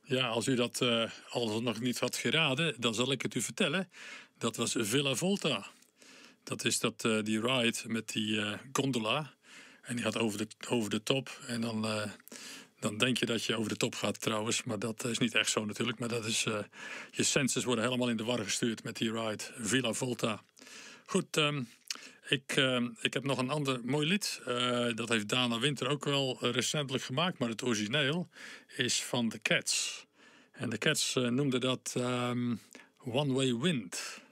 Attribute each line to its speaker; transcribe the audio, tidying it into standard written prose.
Speaker 1: Ja, als u dat al nog niet had geraden, dan zal ik het u vertellen. Dat was Villa Volta. Dat is die ride met die gondola. En die gaat over de top. En dan denk je dat je over de top gaat trouwens. Maar dat is niet echt zo natuurlijk. Maar dat is, je senses worden helemaal in de war gestuurd met die ride. Villa Volta. Goed, ik heb nog een ander mooi lied. Dat heeft Dana Winter ook wel recentelijk gemaakt. Maar het origineel is van The Cats. En The Cats noemden dat One Way Wind.